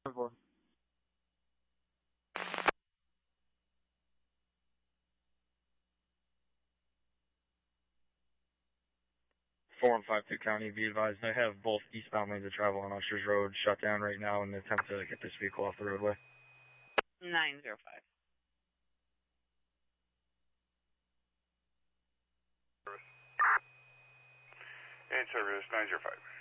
4. 4152 County, be advised, I have both eastbound lanes of travel on Ushers Road shut down right now in an attempt to get this vehicle off the roadway. 905. And service 905.